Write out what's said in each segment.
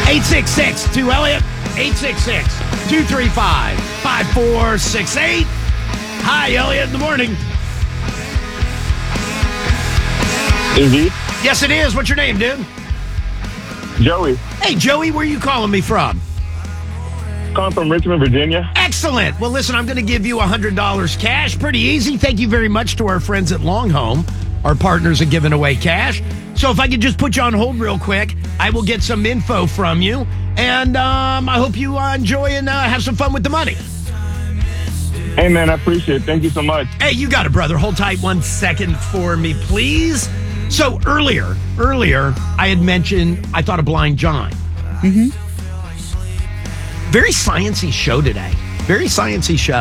866-2-ELLIOT, 866-235-5468. Hi, Elliot, in the morning. Indeed. Yes, it is. What's your name, dude? Joey. Hey, Joey, where are you calling me from? Calling from Richmond, Virginia. Excellent. Well, listen, I'm going to give you $100 cash. Pretty easy. Thank you very much to our friends at Long Home. Our partners are giving away cash. So if I could just put you on hold real quick, I will get some info from you. And I hope you enjoy and have some fun with the money. Hey, man, I appreciate it. Thank you so much. Hey, you got it, brother. Hold tight 1 second for me, please. So earlier, I had mentioned I thought of Blind John. Mm-hmm. Very sciencey show today. Very sciencey show.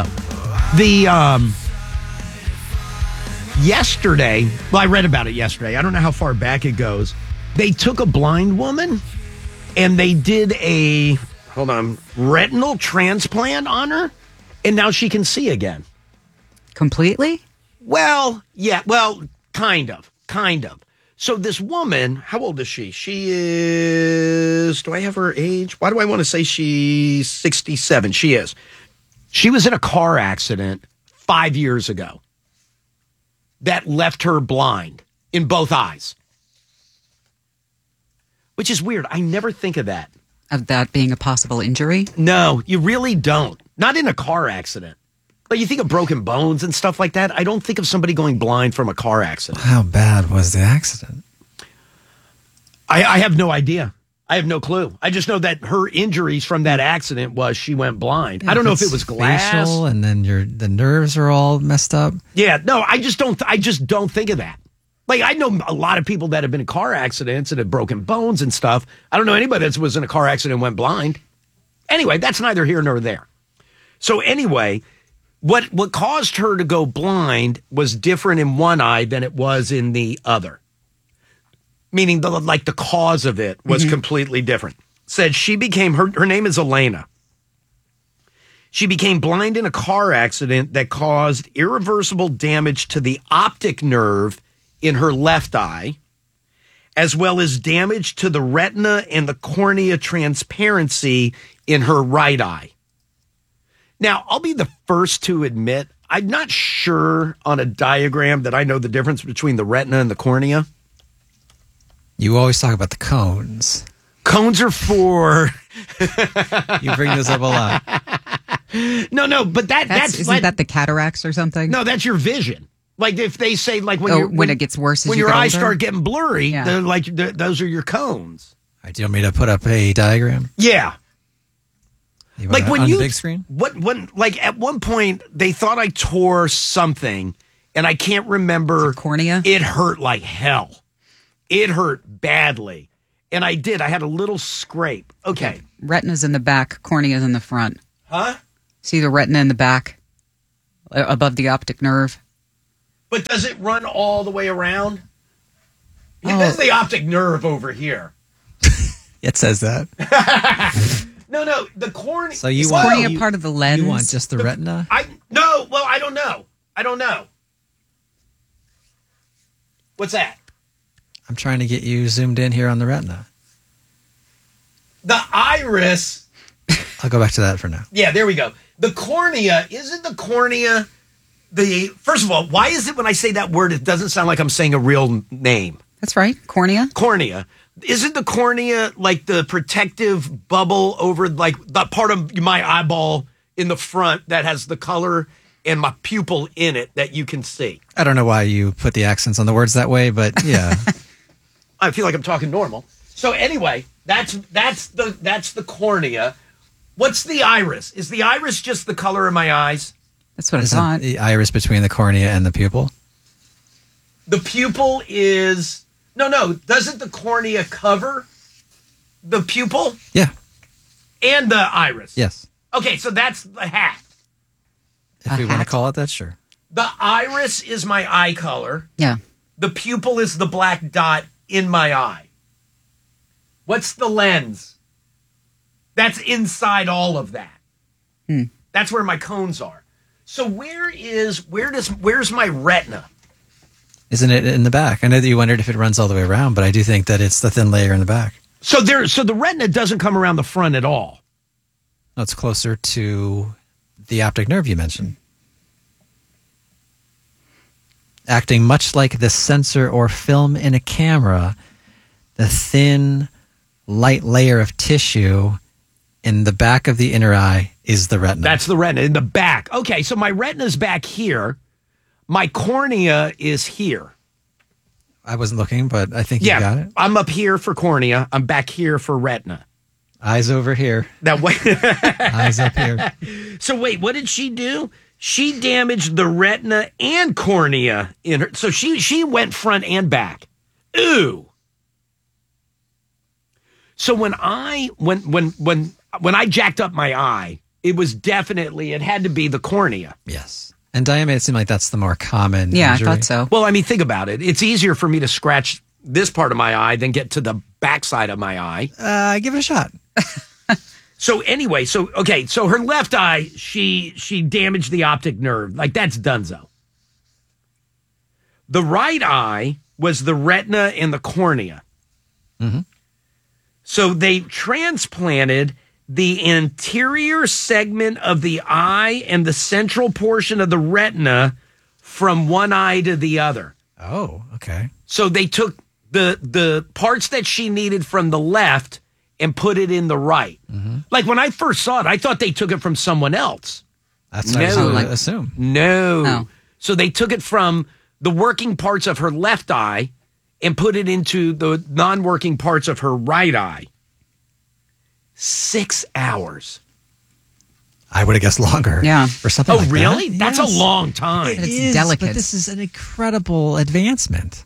Yesterday, well, I read about it yesterday. I don't know how far back it goes. They took a blind woman and they did a, retinal transplant on her, and now she can see again. Completely? Well, yeah, kind of. So this woman, how old is she? She is, do I have her age? Why do I want to say she's 67? She is. She was in a car accident 5 years ago that left her blind in both eyes. Which is weird. I never think of that. Of that being a possible injury? No, you really don't. Not in a car accident. Like, you think of broken bones and stuff like that. I don't think of somebody going blind from a car accident. How bad was the accident? I have no idea. I have no clue. I just know that her injuries from that accident was she went blind. Yeah, I don't know if it was glass. Facial, and then the nerves are all messed up. Yeah, no, I just don't think of that. Like, I know a lot of people that have been in car accidents and have broken bones and stuff. I don't know anybody that was in a car accident and went blind. Anyway, that's neither here nor there. So anyway, what caused her to go blind was different in one eye than it was in the other. Meaning the cause of it was completely different. Said she became, her name is Elena. She became blind in a car accident that caused irreversible damage to the optic nerve in her left eye, as well as damage to the retina and the cornea transparency in her right eye. Now, I'll be the first to admit, I'm not sure on a diagram that I know the difference between the retina and the cornea. You always talk about the cones. Cones are for... You bring this up a lot. No, but isn't that the cataracts or something? No, that's your vision. Like, if they say, like, when it gets worse as when you your get eyes older? start getting blurry, Yeah. they're like, those are your cones. All right, do you want me to put up a diagram? Yeah. You want Like, it when on you... the big screen? Like, at one point, they thought I tore something, and I can't remember... Cornea? It hurt like hell. It hurt badly. And I did. I had a little scrape. Okay. Retina's in the back, cornea's in the front. Huh? See the retina in the back, above the optic nerve? But does it run all the way around? Yeah, that's the optic nerve over here. It says that. No, the cornea. So you Is want cornea part of the lens? You want just the retina? I don't know. What's that? I'm trying to get you zoomed in here on the retina. The iris. I'll go back to that for now. Yeah, there we go. The cornea, isn't the cornea first of all, why is it when I say that word, it doesn't sound like I'm saying a real name? That's right, cornea. Cornea. Isn't the cornea like the protective bubble over like the part of my eyeball in the front that has the color and my pupil in it that you can see? I don't know why you put the accents on the words that way, but yeah. I feel like I'm talking normal. So anyway, that's the cornea. What's the iris? Is the iris just the color of my eyes? That's what I Isn't thought. the iris between the cornea and the pupil? The pupil is... No. Doesn't the cornea cover the pupil? Yeah. And the iris? Yes. Okay, so that's the hat. If we want to call it that, sure. The iris is my eye color. Yeah. The pupil is the black dot in my eye. What's the lens? That's inside all of that. That's where my cones are. So where's my retina? Isn't it in the back? I know that you wondered if it runs all the way around, but I do think that it's the thin layer in the back. So the retina doesn't come around the front at all. No, it's closer to the optic nerve you mentioned. Acting much like the sensor or film in a camera, the thin, light layer of tissue in the back of the inner eye is the retina. That's the retina in the back. Okay, so my retina's back here. My cornea is here. I wasn't looking, but I think you got it. I'm up here for cornea. I'm back here for retina. Eyes over here. That way. Eyes up here. So wait, what did she do? She damaged the retina and cornea in her. So she went front and back. Ooh. So when I jacked up my eye, it had to be the cornea. Yes. And Diane made it seem like that's the more common Yeah, injury. I thought so. Well, I mean, think about it. It's easier for me to scratch this part of my eye than get to the backside of my eye. Give it a shot. So anyway, so her left eye, she damaged the optic nerve. Like, that's donezo. The right eye was the retina and the cornea. Mm-hmm. So they transplanted the anterior segment of the eye and the central portion of the retina from one eye to the other. Oh, okay. So they took the parts that she needed from the left and put it in the right. Mm-hmm. Like, when I first saw it, I thought they took it from someone else. That's what I was assume. No. Oh. So they took it from the working parts of her left eye and put it into the non-working parts of her right eye. 6 hours. I would have guessed longer. Yeah. Or something like that. Oh, really? That's Yes. a long time. It's It is, delicate. But this is an incredible advancement.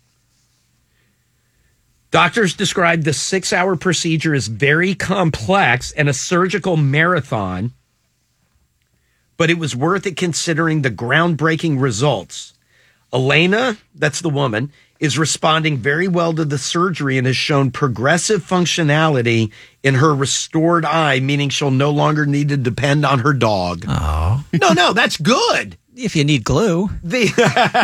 Doctors described the 6-hour procedure as very complex and a surgical marathon, but it was worth it considering the groundbreaking results. Elena, that's the woman, is responding very well to the surgery and has shown progressive functionality in her restored eye, meaning she'll no longer need to depend on her dog. Oh. No, that's good. If you need glue. Isn't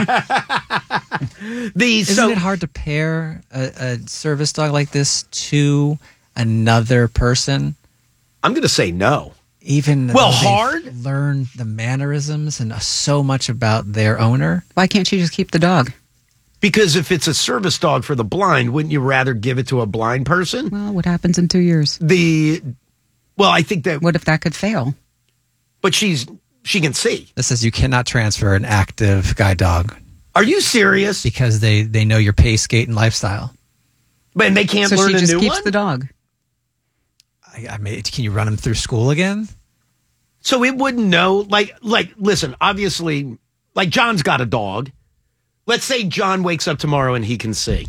it hard to pair a service dog like this to another person? I'm going to say no. Even though hard? they've learned the mannerisms and so much about their owner. Why can't she just keep the dog? Because if it's a service dog for the blind, wouldn't you rather give it to a blind person? Well, what happens in 2 years? I think that. What if that could fail? But she can see. This says you cannot transfer an active guide dog Are you serious? because they know your pace, gait, and lifestyle. But they can't So learn she a just new keeps one? the dog. I mean, can you run them through school again? So it wouldn't know. Like, listen, obviously, like, John's got a dog. Let's say John wakes up tomorrow and he can see.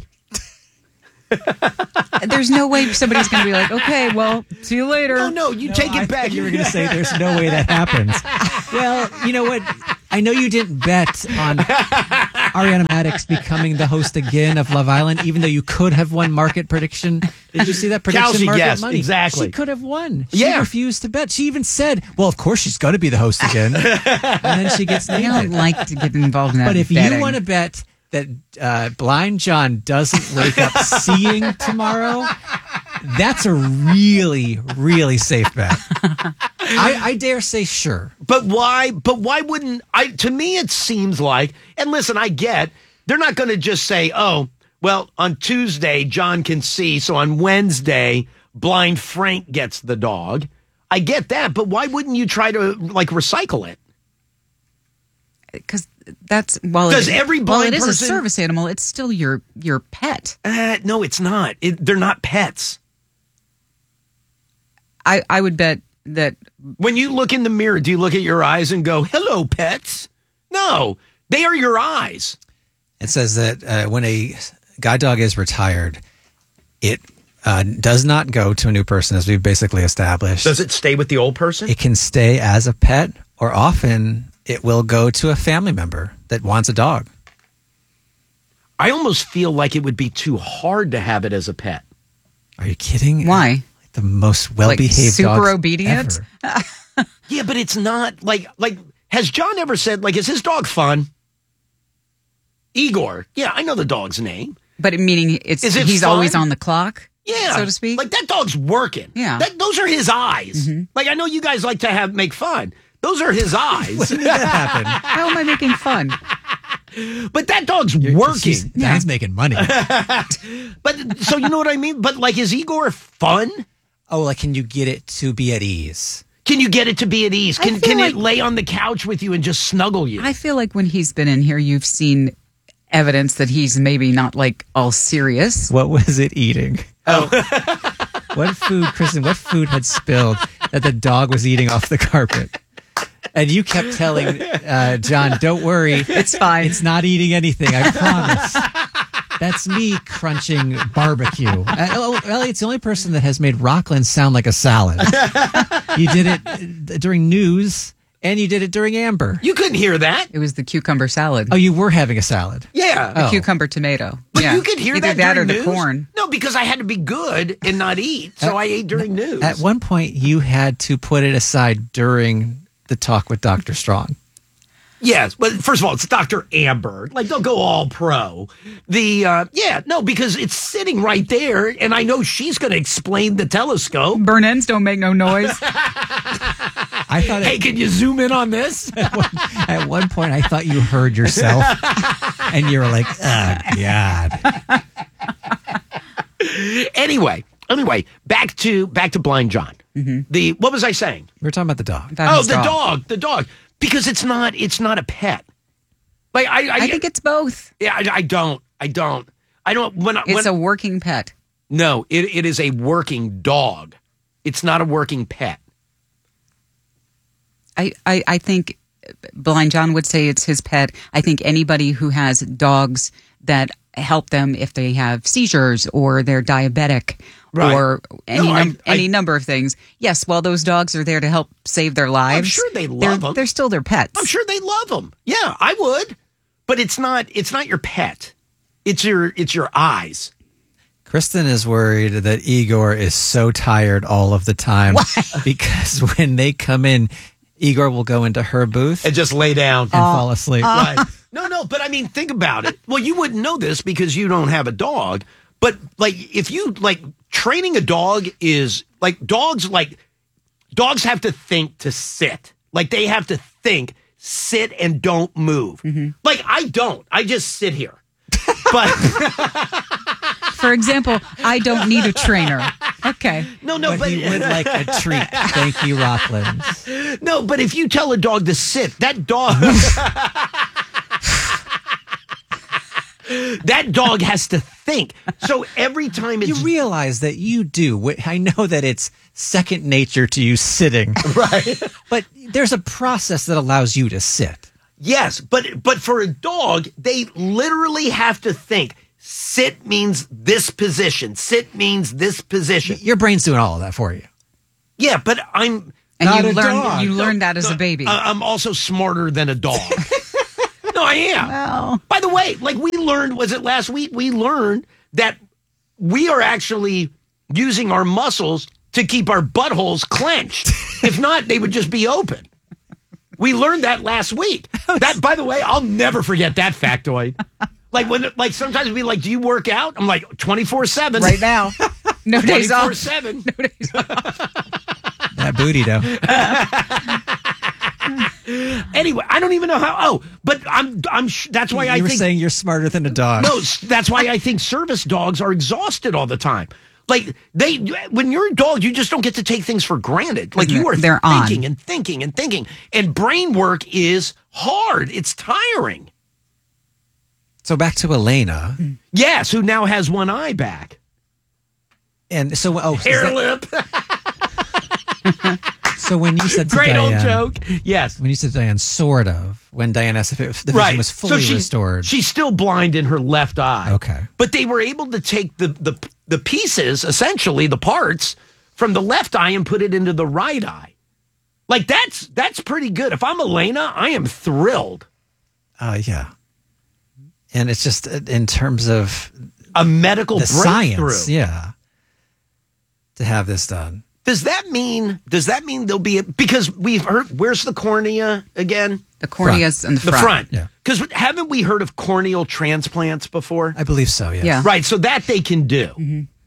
There's no way somebody's going to be like, okay, well, see you later. No, you take it back. You were going to say there's no way that happens. Well, you know what? I know you didn't bet on Ariana Madix becoming the host again of Love Island, even though you could have won market prediction. Did you see that prediction? Kelsey, market yes, money? exactly. She could have won. She Yeah. refused to bet. She even said, well, of course she's going to be the host again. And then she gets I named don't it. like to get involved in that. But if betting. you want to bet that Blind John doesn't wake up seeing tomorrow, that's a really, really safe bet. I dare say sure. But why wouldn't I? To me, it seems like, and listen, I get they're not going to just say, oh, well, on Tuesday, John can see. So on Wednesday, blind Frank gets the dog. I get that. But why wouldn't you try to recycle it? because that's while Does every blind it is a person- service animal, it's still your pet. No, it's not. They're not pets. I would bet that When you look in the mirror, do you look at your eyes and go, hello, pets? No, they are your eyes. It says that when a guide dog is retired, it does not go to a new person, as we've basically established. Does it stay with the old person? It can stay as a pet, or often it will go to a family member that wants a dog. I almost feel like it would be too hard to have it as a pet. Are you kidding? why? The most well-behaved super dogs obedient? ever. Yeah, but it's not like has John ever said, is his dog fun? Igor. Yeah, I know the dog's name. But meaning Is it he's fun? always on the clock. Yeah, so to speak. Like that dog's working. Yeah. Those are his eyes. Like I know you guys like to make fun. Those are his eyes. When did that happen? How am I making fun? But that dog's working. Diane's making money. But so you know what I mean? But like, is Igor fun? Oh, like, can you get it to be at ease? Can you get it to be at ease? Can feel it like- lay on the couch with you and just snuggle you? I feel like when he's been in here, you've seen evidence that he's maybe not like all serious. What was it eating? Oh. What food, Kristen, what food had spilled that the dog was eating off the carpet? And you kept telling John, don't worry. It's fine. It's not eating anything, I promise. That's me crunching barbecue. Elliot's the only person that has made Rockland sound like a salad. You did it during news, and you did it during Amber. You couldn't hear that. It was the cucumber salad. Oh, you were having a salad. Yeah. Oh. Cucumber tomato. But yeah. you could hear Either that or during the news. corn. No, because I had to be good and not eat, so I ate during news. At one point, you had to put it aside during the talk with Dr. Strong. Yes, but first of all, it's Dr. Amber. Like, don't go all pro. Because it's sitting right there, and I know she's going to explain the telescope. Burn ends don't make no noise. I thought Hey, can you zoom in on this? at one point, I thought you heard yourself, and you were like, oh, God. Anyway, back to Blind John. What was I saying? We were talking about the dog. About his dog. The dog. Because it's not a pet. Like I think it's both. Yeah, I don't. It's a working pet. No, it is a working dog. It's not a working pet. I think Blind John would say it's his pet. I think anybody who has dogs that help them if they have seizures or they're diabetic Right. or any I- number of things. Yes, while those dogs are there to help save their lives, I'm sure they love them. They're still their pets. I'm sure they love them. Yeah, I would. But it's not your pet. It's your eyes. Kristen is worried that Igor is so tired all of the time because when they come in, Igor will go into her booth And just lay down. and fall asleep. Right. No, but I mean, think about it. Well, you wouldn't know this because you don't have a dog. But like, if you training a dog is dogs have to think to sit. Like they have to think, sit and don't move. Like I don't. I just sit here. But For example, I don't need a trainer. Okay. no, But he would like a treat. Thank you, Rockland. no. But if you tell a dog to sit, that dog. That dog has to think. So every time it's You realize that you do. I know that it's second nature to you sitting, right. but there's a process that allows you to sit. Yes, but for a dog, they literally have to think. Sit means this position. Sit means this position. Your brain's doing all of that for you. Yeah, but I'm And Not you a learn dog. you learned that as a baby. I'm also smarter than a dog. No, I am. Well. By the way, we learned, was it last week? We learned that we are actually using our muscles to keep our buttholes clenched. If not, they would just be open. We learned that last week. That, by the way, I'll never forget that factoid. When sometimes we do you work out? I'm like 24/7 Right now. No days off. 24/7. That booty, though. Anyway, I don't even know how. Oh, but that's why I You were think saying you're smarter than a dog. no. That's why I think service dogs are exhausted all the time. When you're a dog, you just don't get to take things for granted. You are They're on. thinking and thinking and thinking, and brain work is hard. It's tiring. So back to Elena. Yes, who now has one eye back, And so, hair lip. So when you said to Great old Diane, joke. Yes. when you said to Diane, sort of, when Diane asked if the vision was fully restored. She's still blind in her left eye. Okay. But they were able to take the pieces, essentially the parts, from the left eye and put it into the right eye. That's pretty good. If I'm Elena, I am thrilled. Yeah. And it's just in terms of A medical the breakthrough. science, yeah, to have this done. Does that mean there'll be because we've heard, where's the cornea again? The cornea's in the The front. front. Yeah. Because haven't we heard of corneal transplants before? I believe so, yes. Yeah. Right, so that they can do.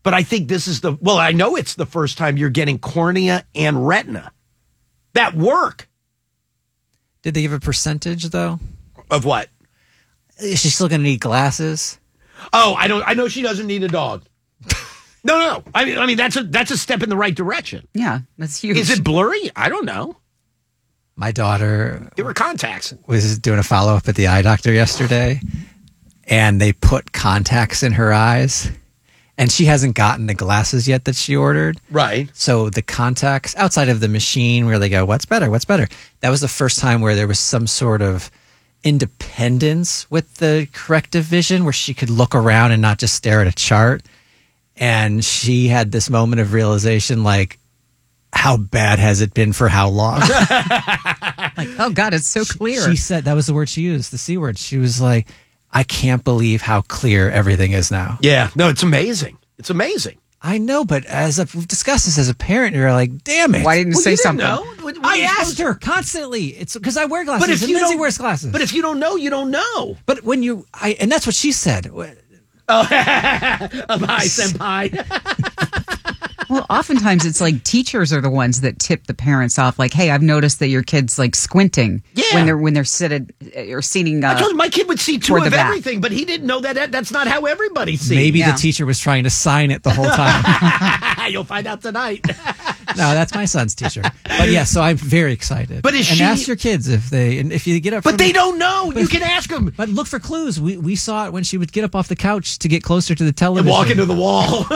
But I think this is I know it's the first time you're getting cornea and retina that work. Did they give a percentage, though? Of what? Is she still going to need glasses? Oh, I know she doesn't need a dog. No. I mean that's a step in the right direction. Yeah, that's huge. Is it blurry? I don't know. My daughter Give her contacts. was doing a follow-up at the eye doctor yesterday, and they put contacts in her eyes, and she hasn't gotten the glasses yet that she ordered. Right. So the contacts outside of the machine where they go, what's better? That was the first time where there was some sort of independence with the corrective vision where she could look around and not just stare at a chart. And she had this moment of realization, like, how bad has it been for how long? Like, oh God, it's so clear. She said, that was the word she used, the C word. She was like, I can't believe how clear everything is now. Yeah. No, it's amazing. It's amazing. I know, but we've discussed this as a parent, you're like, damn it. Why didn't you say something? I asked her constantly. It's because I wear glasses. But if and you Lindsay don't- wears glasses. But if you don't know, you don't know. But when and that's what she said. Hi, senpai. Well, oftentimes it's like teachers are the ones that tip the parents off. Like, hey, I've noticed that your kid's like squinting when they're seated or seating. I told you my kid would see two toward the of back. everything, but he didn't know that's not how everybody sees. Maybe Yeah. the teacher was trying to sign it the whole time. You'll find out tonight. No, that's my son's teacher. But yeah, so I'm very excited. But is and she- ask your kids if you get up. But from- they don't know. You can ask them. But look for clues. We saw it when she would get up off the couch to get closer to the And television. walk into the wall.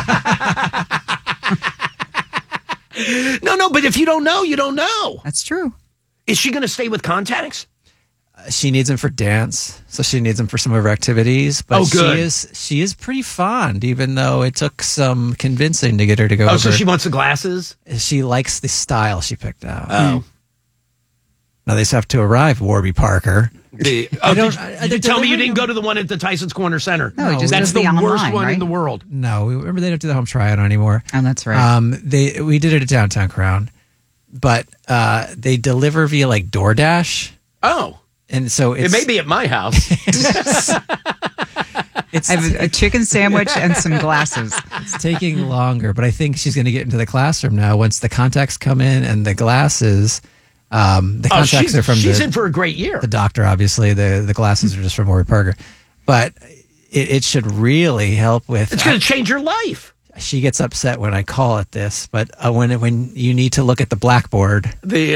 No, but if you don't know, you don't know. That's true. Is she going to stay with contacts? She needs them for dance, so she needs them for some of her activities. But Oh, good. she is pretty fond, even though it took some convincing to get her to go. Oh, over. so she wants the glasses? She likes the style she picked out. Oh. Now they just have to arrive, Warby Parker. Did you tell me you didn't go to the one at the Tyson's Corner Center? No, he just that's does the the worst online, one in right? the world. No, remember they don't do the home tryout anymore. Oh, that's right. We did it at Downtown Crown, but they deliver via like DoorDash, Oh, and so it may be at my house. it's I have a chicken sandwich and some glasses. it's taking longer, but I think she's going to get into the classroom now once the contacts come in and the glasses. The contacts are from she's in for a great year. the doctor, obviously. The glasses are just from Warby Parker, but it should really help with. It's going to change your life. She gets upset when I call it this, but when you need to look at the blackboard,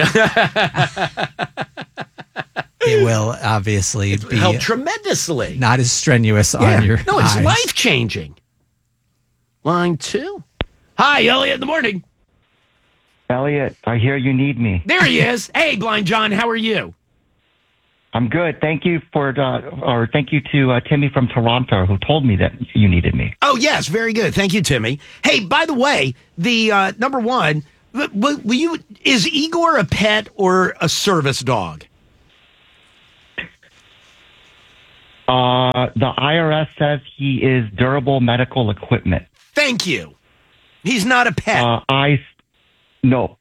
it will obviously be help tremendously. not as strenuous Yeah. on your No, it's eyes. life changing. Line 2. Hi, Elliot. In the morning. Elliot, I hear you need me. There he is. Hey, Blind John. How are you? I'm good. Thank you thank you to Timmy from Toronto who told me that you needed me. Oh, yes. Very good. Thank you, Timmy. Hey, by the way, the number one, is Igor a pet or a service dog? The IRS says he is durable medical equipment. Thank you. He's not a pet. No.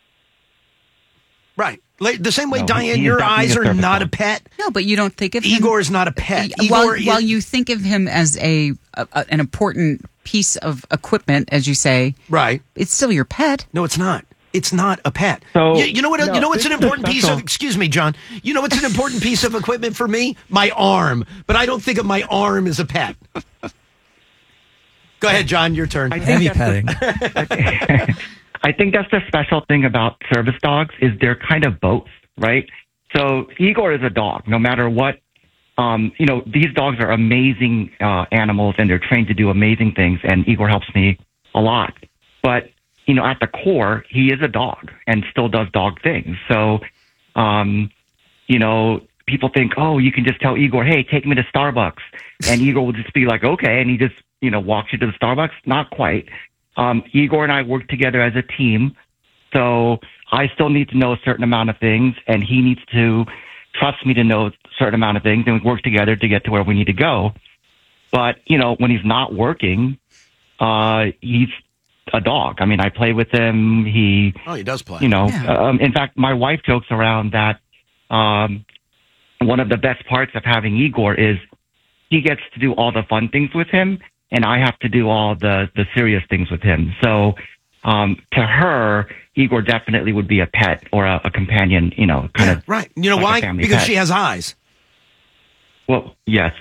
Right. Like, the same way, No, Diane, he is your definitely eyes a are service not a dog. pet. No, but you don't think of him. Igor is not a pet. While Igor you think of him as an important piece of equipment, as you say, right. it's still your pet. No, it's not. It's not a pet. So- you know what? No, you know what's an this is important piece of? special. Excuse me, John. You know what's an important piece of equipment for me? My arm. But I don't think of my arm as a pet. Go ahead, John. Your turn. Heavy petting. I think that's the special thing about service dogs is they're kind of both, right? So Igor is a dog, no matter what. These dogs are amazing animals and they're trained to do amazing things. And Igor helps me a lot. But, at the core, he is a dog and still does dog things. So, people think, oh, you can just tell Igor, hey, take me to Starbucks. And Igor will just be like, okay. And he just, walks you to the Starbucks. Not quite. Igor and I work together as a team. So I still need to know a certain amount of things and he needs to trust me to know a certain amount of things and we work together to get to where we need to go. But, when he's not working, he's a dog. I mean, I play with him. He does play. In fact, my wife jokes around that one of the best parts of having Igor is he gets to do all the fun things with him and I have to do all the serious things with him. So, to her, Igor definitely would be a pet or a companion, kind of. Right. You know like why? Because pet. she has eyes. Well, yes.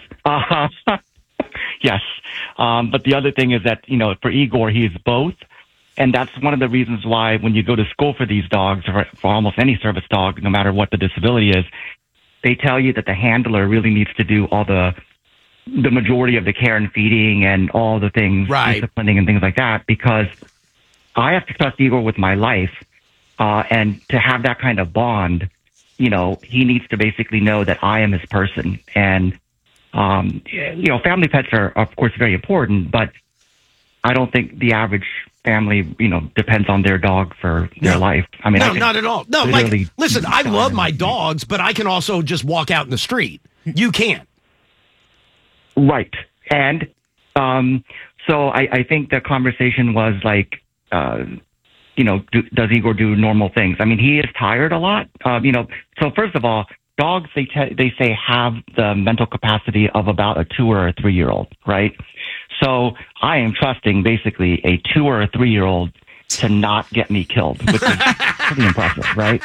Yes. But the other thing is that, for Igor, he is both. And that's one of the reasons why when you go to school for these dogs, or for almost any service dog, no matter what the disability is, they tell you that the handler really needs to do all the majority of the care and feeding and all the things, right, disciplining and things like that, because I have to trust Igor with my life. And to have that kind of bond, he needs to basically know that I am his person. And, family pets are, of course, very important, but I don't think the average family, depends on their dog for their life. I mean, no, not at all. No, listen, I love my dogs, but I can also just walk out in the street. You can't. Right. And so I think the conversation was like, does Igor do normal things? I mean, he is tired a lot. So first of all, dogs, they say have the mental capacity of about a 2 or a 3-year-old, right? So I am trusting basically a 2 or a 3-year-old to not get me killed, which is pretty impressive, right?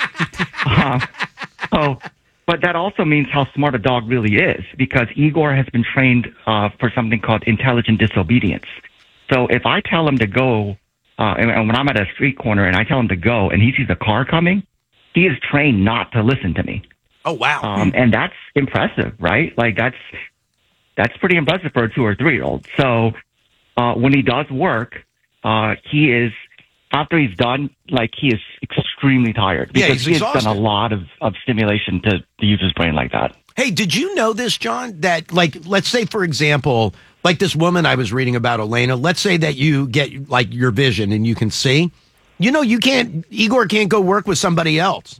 But that also means how smart a dog really is, because Igor has been trained for something called intelligent disobedience. So if I tell him to go, and when I'm at a street corner and I tell him to go and he sees a car coming, he is trained not to listen to me. Oh, wow. And that's impressive, right? Like that's pretty impressive for a 2 or 3-year-old. So when he does work, he is, after he's done, he is extremely tired because he's done a lot of stimulation to use his brain like that. Hey, did you know this, John, that let's say, for example, like this woman I was reading about, Elena, let's say that you get your vision and you can see, Igor can't go work with somebody else.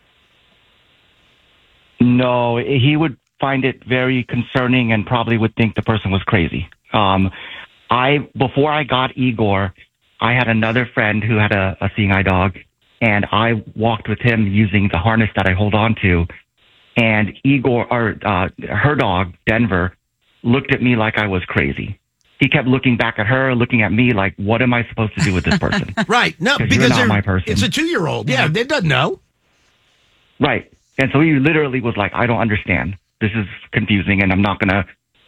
No, he would find it very concerning and probably would think the person was crazy. Before I got Igor, I had another friend who had a seeing eye dog, and I walked with him using the harness that I hold on to. And her dog, Denver, looked at me like I was crazy. He kept looking back at her, looking at me like, what am I supposed to do with this person? Right. No, because you're not my person. It's a 2-year-old. Yeah, they doesn't know. Right. And so he literally was like, I don't understand. This is confusing, and I'm not going to,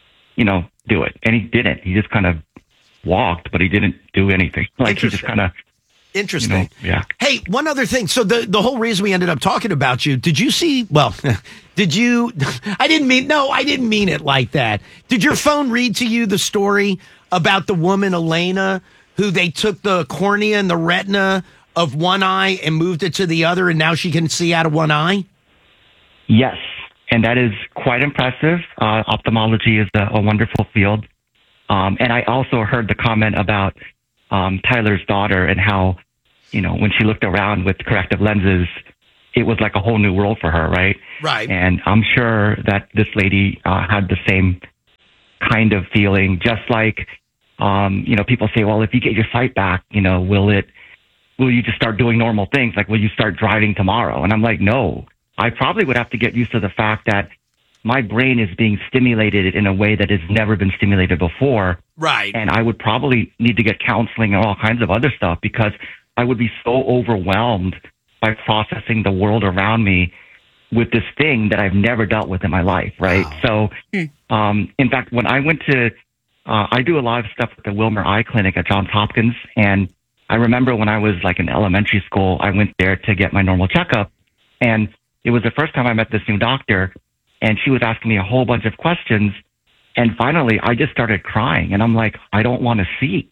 do it. And he didn't. He just kind of walked, but he didn't do anything. He just kind of... Interesting. Yeah. Hey, one other thing. So the whole reason we ended up talking about you, did you see, did you, I didn't mean it like that. Did your phone read to you the story about the woman, Elena, who they took the cornea and the retina of one eye and moved it to the other, and now she can see out of one eye? Yes. And that is quite impressive. Ophthalmology is a wonderful field. And I also heard the comment about Tyler's daughter and how, when she looked around with corrective lenses, it was like a whole new world for her, right? Right. And I'm sure that this lady had the same kind of feeling, just like, people say, well, if you get your sight back, will you just start doing normal things? Like, will you start driving tomorrow? And I'm like, no, I probably would have to get used to the fact that my brain is being stimulated in a way that has never been stimulated before. Right. And I would probably need to get counseling and all kinds of other stuff because I would be so overwhelmed by processing the world around me with this thing that I've never dealt with in my life. Right. Wow. So, in fact, when I went to, I do a lot of stuff at the Wilmer Eye Clinic at Johns Hopkins. And I remember when I was in elementary school, I went there to get my normal checkup. And it was the first time I met this new doctor. And she was asking me a whole bunch of questions. And finally, I just started crying. And I'm like, I don't want to see.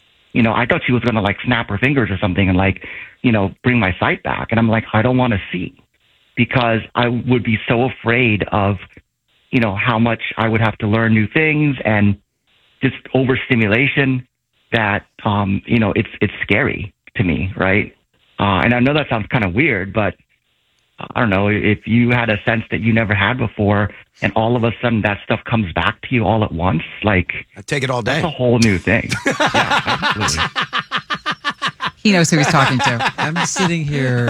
I thought she was going to snap her fingers or something and bring my sight back. And I'm like, I don't want to see because I would be so afraid of, how much I would have to learn new things and just overstimulation that, it's scary to me. Right. And I know that sounds kind of weird, but I don't know, if you had a sense that you never had before and all of a sudden that stuff comes back to you all at once, I take it all day. That's a whole new thing. Yeah, absolutely. He knows who he's talking to. I'm sitting here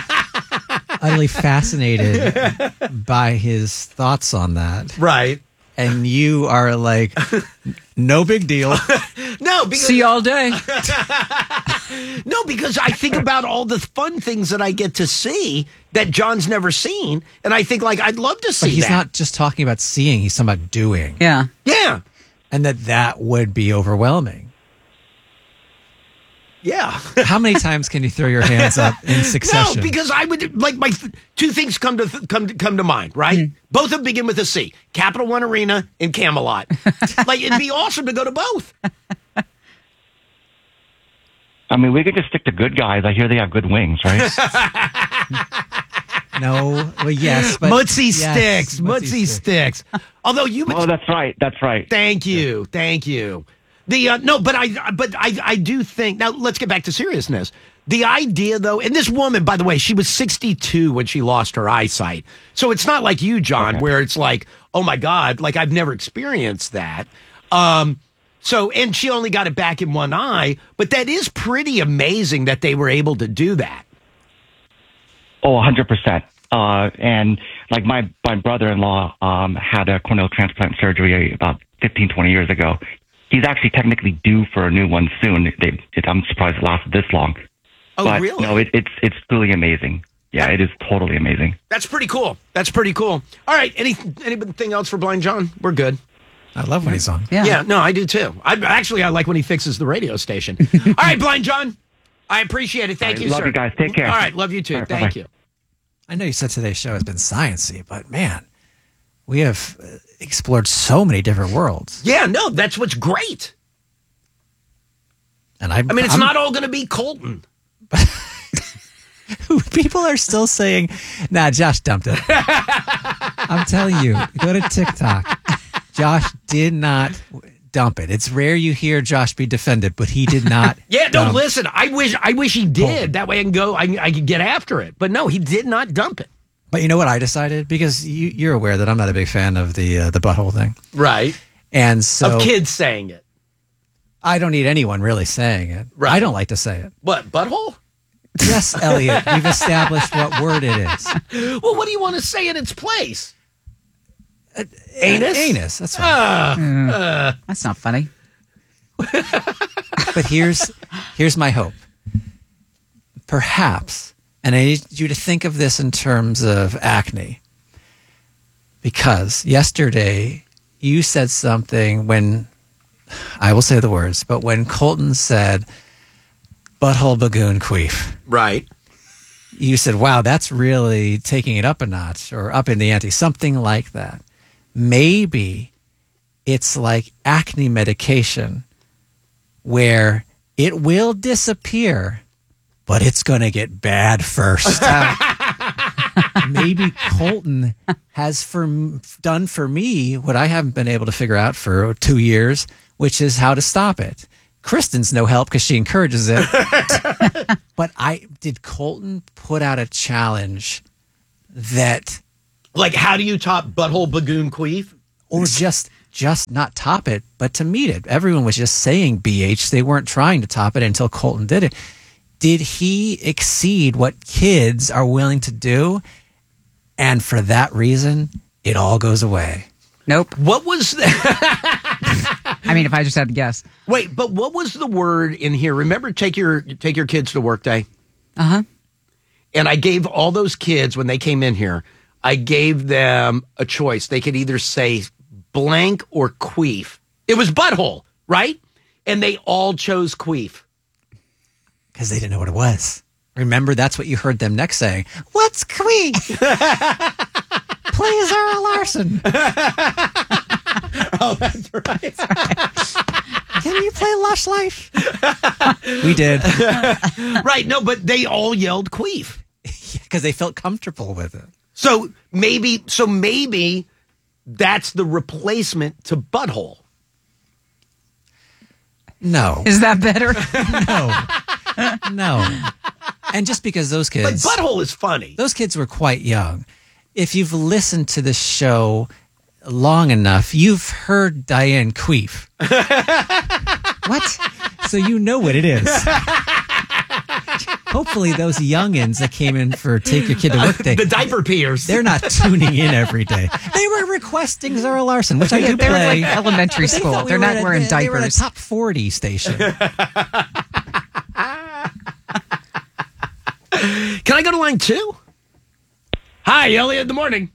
utterly fascinated by his thoughts on that. Right. and you are like, no big deal. No, because See you all day. No, because I think about all the fun things that I get to see that John's never seen, and I think like I'd love to see But he's that. not just talking about seeing; he's talking about doing, Yeah. Yeah, and that would be overwhelming. yeah. How many times can you throw your hands up in succession? No, because I would like two things come to mind, right? Both of them begin with a C: Capital One Arena and Camelot. Like it'd be awesome to go to both. I mean, we could just stick to Good Guys. I hear they have good wings, right? No, well, yes, but Mootsie yes, sticks, Mootsie sticks. Although you, Oh, that's right. That's right. thank you. The no, but I do think now. Let's get back to seriousness. The idea, though, and this woman, by the way, she was 62 when she lost her eyesight. So it's not like you, John, where it's like, oh my God, like I've never experienced that. So, and she only got it back in one eye, but that is pretty amazing that they were able to do that. Oh, 100%. And like my brother-in-law had a corneal transplant surgery about 15, 20 years ago. He's actually technically due for a new one soon. I'm surprised it lasted this long. Oh, But really? no, it's truly amazing. Yeah, it is totally amazing. That's pretty cool. All right. Anything else for Blind John? We're good. I love when he's on. Yeah. No, I do too. I like when he fixes the radio station. All right, Blind John. I appreciate it. Thank All right, you, love sir. you guys. Take care. All right, love you too. All right, Thank bye-bye. you. I know you said today's show has been sciencey, but man, we have explored so many different worlds. Yeah, no, that's what's great. And I mean, it's not all going to be Colton. People are still saying, nah, Josh dumped it. I'm telling you, go to TikTok. Josh did not dump it. It's rare you hear Josh be defended, but he did not. Yeah, no, dump. listen, I wish he did. That way I can go, I could get after it. But no, he did not dump it. But you know what I decided? Because you're aware that I'm not a big fan of the butthole thing. Right. And so Of kids saying it. I don't need anyone really saying it. Right. I don't like to say it. What, butthole? Yes, Elliot, we've established what word it is. Well, what do you want to say in its place? Anus? Anus, that's right. That's not funny. But here's my hope. Perhaps, and I need you to think of this in terms of acne, because yesterday you said something when, I will say the words, but when Colton said butthole bagoon queef, Right. you said, wow, that's really taking it up a notch or up in the ante, something like that. Maybe it's like acne medication where it will disappear, but it's going to get bad first. Maybe Colton has done for me what I haven't been able to figure out for 2 years, which is how to stop it. Kristen's no help because she encourages it. But did Colton put out a challenge that, Like, how do you top butthole bagoon queef? or just not top it, but to meet it? Everyone was just saying BH. They weren't trying to top it until Colton did it. Did he exceed what kids are willing to do? And for that reason, it all goes away. Nope. What was I mean, if I just had to guess. Wait, but what was the word in here? Remember, take your kids to work day? Uh-huh. And I gave all those kids, when they came in here, I gave them a choice. They could either say blank or queef. It was butthole, right? And they all chose queef. Because they didn't know what it was. Remember, that's what you heard them next saying. What's queef? Play Zara Larson. Oh, that's right. Can you play Lush Life? We did. Right, no, but they all yelled queef. Because they felt comfortable with it. So maybe that's the replacement to butthole. No. Is that better? No. And just because those Like, kids... butthole is funny. Those kids were quite young. If you've listened to the show long enough, you've heard Diane queef. What? So you know what it is. Hopefully those youngins that came in for Take Your Kid to Work Day, The diaper peers. they're not tuning in every day. They were requesting Zara Larson, which I do They're play. like elementary But they school. thought we They're were not at wearing They were at a diapers. top 40 station. Can I go to line 2? Hi, Elliot. Good morning.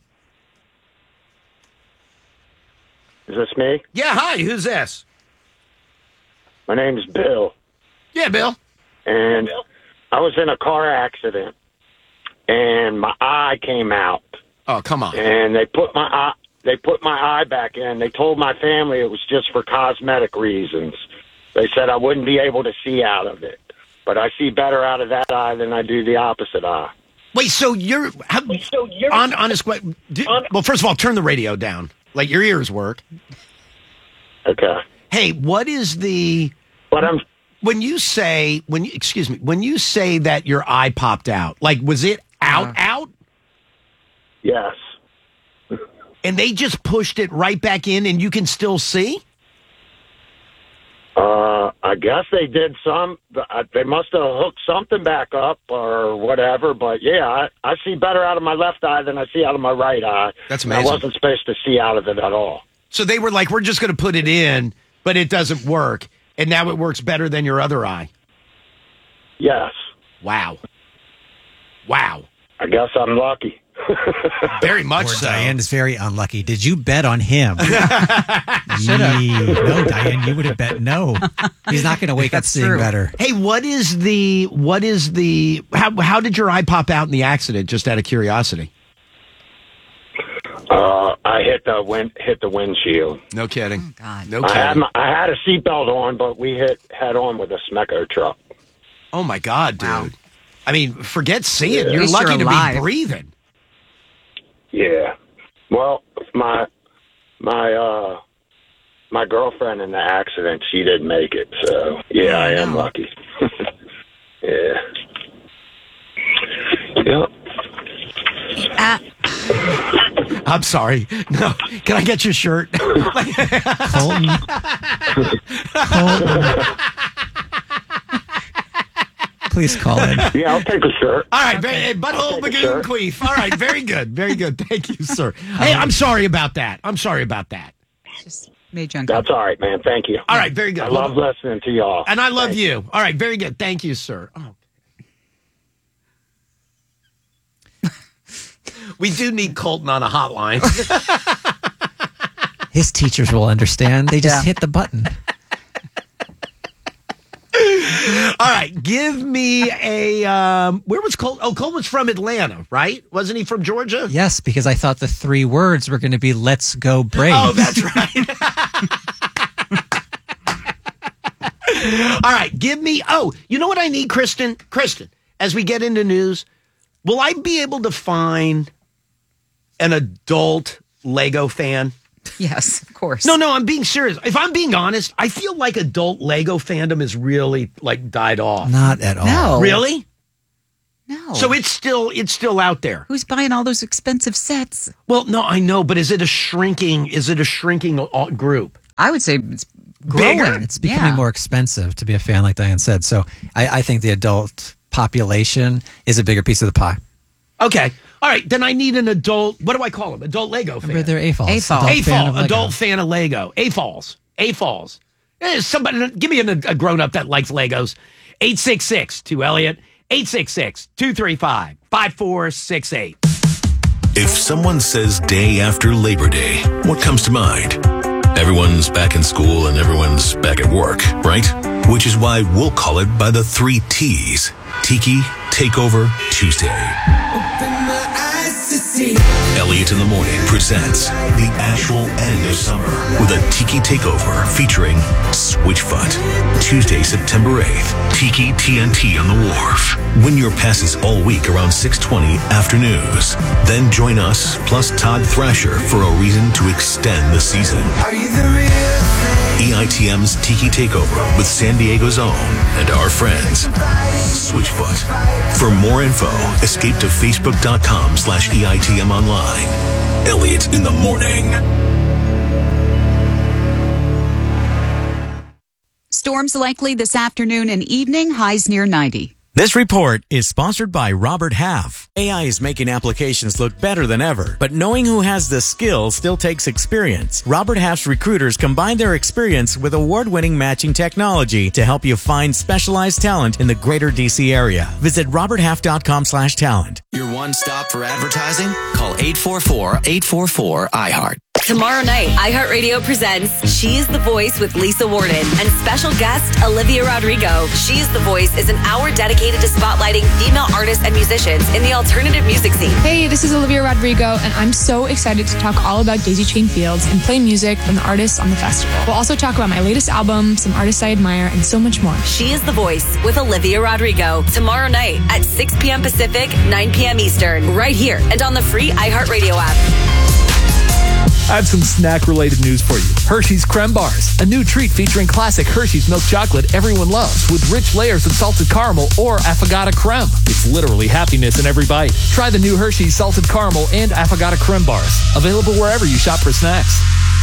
Is this me? Yeah, hi. Who's this? My name's Bill, Yeah, Bill. and I was in a car accident, and my eye came out, Oh, come on. and they put my eye back in. They told my family it was just for cosmetic reasons. They said I wouldn't be able to see out of it, but I see better out of that eye than I do the opposite eye. Wait, so you're honest. Well, first of all, turn the radio down. Like your ears work. Okay, Hey, what is the but I'm when you say that your eye popped out? Like, was it out, yes. and they just pushed it right back in, and you can still see? I guess they did some. They must have hooked something back up or whatever. But yeah, I see better out of my left eye than I see out of my right eye. That's And amazing. I wasn't supposed to see out of it at all. So they were like, "We're just going to put it in, but it doesn't work," and now it works better than your other eye. Yes, Wow. I guess I'm lucky. Very much Poor so. Diane is very unlucky. Did you bet on him? No, Diane, you would have bet no. He's not going to wake up That's seeing true. better. Hey, how did your eye pop out in the accident? Just out of curiosity. I hit the windshield. No kidding. Oh, God. No I kidding. had a seatbelt on, but we hit head on with a Smecco truck. Oh my God, dude. Wow. I mean, forget seeing. At You're least lucky you're to alive. be breathing. Yeah. Well, my girlfriend in the accident, she didn't make it. So yeah, I am lucky. Yeah. Yep. I'm sorry. No. Can I get your shirt? Colton. Please call in. Yeah, I'll take a shirt. All right. Butthole take it, Lagoon sir. Queef. All right. Very good. Very good. Thank you, sir. Hey, I'm sorry about that. Just made you uncomfortable. That's all right, man. Thank you. All right. Very good. I love listening to y'all. And I love Thank you. All right. Very good. Thank you, sir. Oh. We do need Colton on a hotline. His teachers will understand. They just hit the button. All right. Give me a, where was Colton? Oh, Colton was from Atlanta, right? Wasn't he from Georgia? Yes, because I thought the 3 words were going to be "Let's go Braves." Oh, that's right. All right. Give me, you know what I need, Kristen? Kristen, as we get into news, will I be able to find an adult Lego fan? Yes, of course. No, I'm being serious. If I'm being honest, I feel like adult Lego fandom is really like died off. Not at all. No. Really? No. So it's still out there. Who's buying all those expensive sets? Well, no, I know, but is it a shrinking group? I would say it's growing. Bigger? It's becoming more expensive to be a fan, like Diane said. So I think the adult population is a bigger piece of the pie. Okay. All right. Then I need an adult. What do I call them? Adult Lego fan. Remember, they're AFOLs. AFOL. Adult fan of Lego. AFOLs. Somebody, give me a grown up that likes Legos. 866 to Elliot. 866-235-5468. If someone says day after Labor Day, what comes to mind? Everyone's back in school and everyone's back at work, right? Which is why we'll call it by the 3 T's. Tiki Takeover Tuesday. Elliot in the Morning presents the actual end of summer with a Tiki Takeover featuring Switchfoot. Tuesday, September 8th, Tiki TNT on the Wharf. Win your passes all week around 6:20 after news. Then join us plus Todd Thrasher for a reason to extend the season. EITM's Tiki Takeover with San Diego's own and our friends, Switchfoot. For more info, escape to facebook.com/EITM online. Elliot in the Morning. Storms likely this afternoon and evening, highs near 90. This report is sponsored by Robert Half. AI is making applications look better than ever, but knowing who has the skill still takes experience. Robert Half's recruiters combine their experience with award-winning matching technology to help you find specialized talent in the greater DC area. Visit roberthalf.com/talent. Your one stop for advertising? Call 844-844-iHeart. Tomorrow night, iHeartRadio presents She is the Voice with Lisa Warden and special guest Olivia Rodrigo. She is the Voice is an hour dedicated to spotlighting female artists and musicians in the alternative music scene. Hey, this is Olivia Rodrigo, and I'm so excited to talk all about Daisy Chain Fields and play music from the artists on the festival. We'll also talk about my latest album, some artists I admire, and so much more. She is the Voice with Olivia Rodrigo. Tomorrow night at 6 p.m. Pacific, 9 p.m. Eastern, right here and on the free iHeartRadio app. I have some snack-related news for you. Hershey's Creme Bars, a new treat featuring classic Hershey's milk chocolate everyone loves with rich layers of salted caramel or affogato creme. It's literally happiness in every bite. Try the new Hershey's salted caramel and affogato creme bars, available wherever you shop for snacks.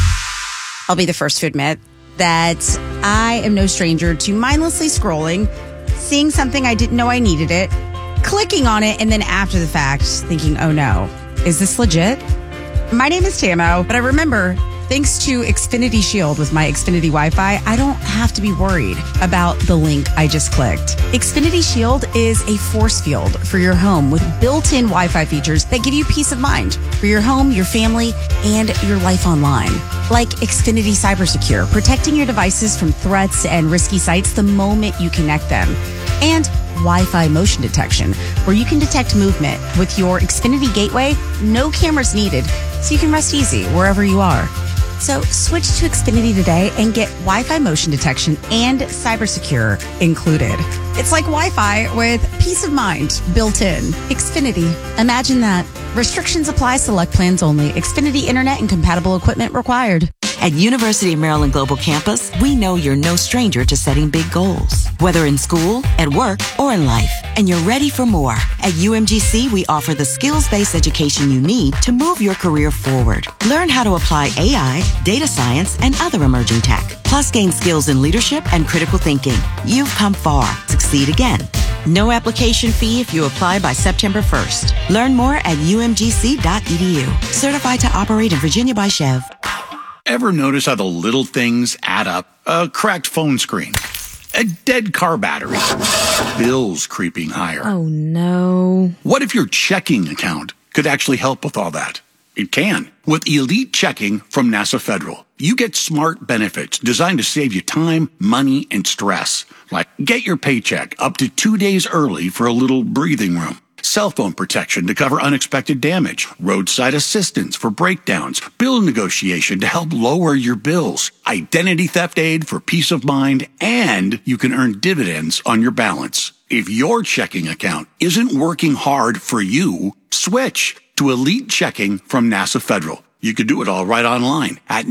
I'll be the first to admit that I am no stranger to mindlessly scrolling, seeing something I didn't know I needed it, clicking on it, and then after the fact, thinking, oh no, is this legit? My name is Tamo, but I remember, thanks to Xfinity Shield with my Xfinity Wi-Fi, I don't have to be worried about the link I just clicked. Xfinity Shield is a force field for your home with built-in Wi-Fi features that give you peace of mind for your home, your family, and your life online. Like Xfinity CyberSecure, protecting your devices from threats and risky sites the moment you connect them. And Wi-Fi motion detection, where you can detect movement with your Xfinity gateway, no cameras needed, so you can rest easy wherever you are. So switch to Xfinity today and get Wi-Fi motion detection and CyberSecure included. It's like Wi-Fi with peace of mind built in. Xfinity. Imagine that. Restrictions apply. Select plans only. Xfinity Internet and compatible equipment required. At University of Maryland Global Campus, we know you're no stranger to setting big goals, whether in school, at work, or in life, and you're ready for more. At UMGC, we offer the skills-based education you need to move your career forward. Learn how to apply AI, data science, and other emerging tech, plus gain skills in leadership and critical thinking. You've come far. Succeed again. No application fee if you apply by September 1st. Learn more at umgc.edu. Certified to operate in Virginia by Chev. Ever notice how the little things add up? A cracked phone screen, a dead car battery, bills creeping higher. Oh, no. What if your checking account could actually help with all that? It can. With Elite Checking from NASA Federal, you get smart benefits designed to save you time, money, and stress. Like get your paycheck up to 2 days early for a little breathing room. Cell phone protection to cover unexpected damage, roadside assistance for breakdowns, bill negotiation to help lower your bills, identity theft aid for peace of mind, and you can earn dividends on your balance. If your checking account isn't working hard for you, switch to Elite Checking from NASA Federal. You can do it all right online at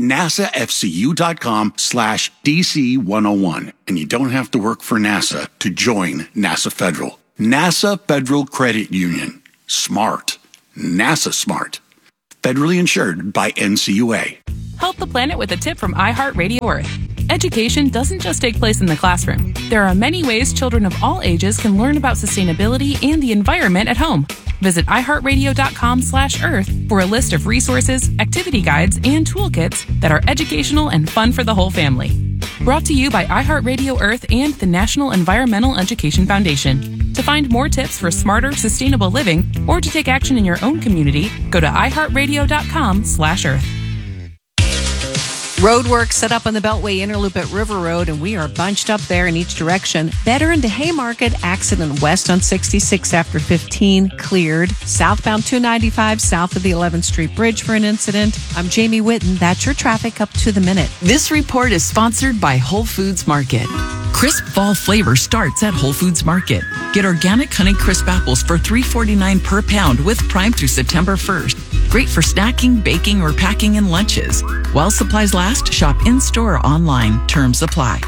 nasafcu.com/DC101. And you don't have to work for NASA to join NASA Federal. NASA Federal Credit Union. Smart. NASA smart. Federally insured by NCUA. Help the planet with a tip from iHeartRadio Earth. Education doesn't just take place in the classroom. There are many ways children of all ages can learn about sustainability and the environment at home. Visit iHeartRadio.com/Earth for a list of resources, activity guides, and toolkits that are educational and fun for the whole family. Brought to you by iHeartRadio Earth and the National Environmental Education Foundation. To find more tips for smarter, sustainable living, or to take action in your own community, go to iHeartRadio.com/Earth. Roadwork set up on the Beltway Interloop at River Road, and we are bunched up there in each direction. Better into Haymarket, accident west on 66 after 15, cleared. Southbound 295, south of the 11th Street Bridge for an incident. I'm Jamie Whitten. That's your traffic up to the minute. This report is sponsored by Whole Foods Market. Crisp fall flavor starts at Whole Foods Market. Get organic Honey Crisp apples for $3.49 per pound with Prime through September 1st. Great for snacking, baking, or packing in lunches. While supplies last, shop in-store or online. Terms apply.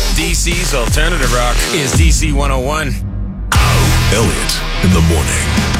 DC's alternative rock is DC 101. Elliot in the morning.